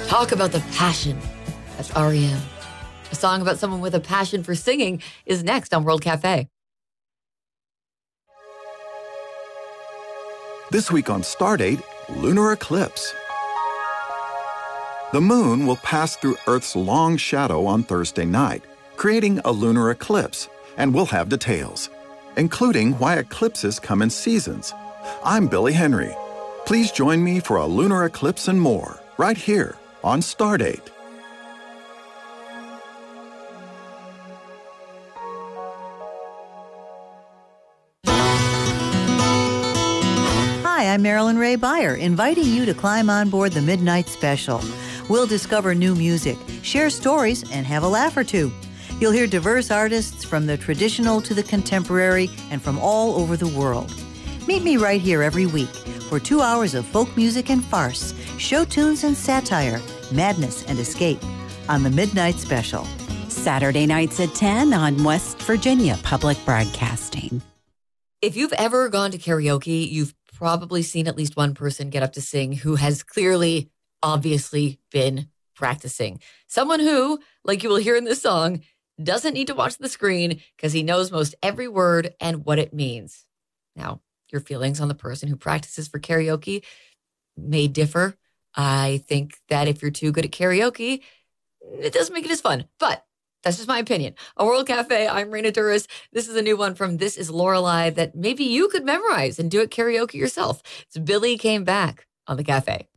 Talk about the passion. That's REM. A song about someone with a passion for singing is next on World Cafe. This week on Stardate, lunar eclipse. The moon will pass through Earth's long shadow on Thursday night, creating a lunar eclipse, and we'll have details, including why eclipses come in seasons. I'm Billy Henry. Please join me for a lunar eclipse and more, right here on Stardate. Hi, I'm Marilyn Ray Beyer, inviting you to climb on board the Midnight Special. We'll discover new music, share stories, and have a laugh or two. You'll hear diverse artists from the traditional to the contemporary and from all over the world. Meet me right here every week for 2 hours of folk music and farce, show tunes and satire, madness and escape on the Midnight Special. Saturday nights at 10 on West Virginia Public Broadcasting. If you've ever gone to karaoke, you've probably seen at least one person get up to sing who has clearly, obviously been practicing. Someone who, like you will hear in this song, doesn't need to watch the screen because he knows most every word and what it means. Now, your feelings on the person who practices for karaoke may differ. I think that if you're too good at karaoke, it doesn't make it as fun. But that's just my opinion. On World Cafe, I'm Raina Duras. This is a new one from This Is Lorelei that maybe you could memorize and do at karaoke yourself. It's Billy Came Back on the Cafe.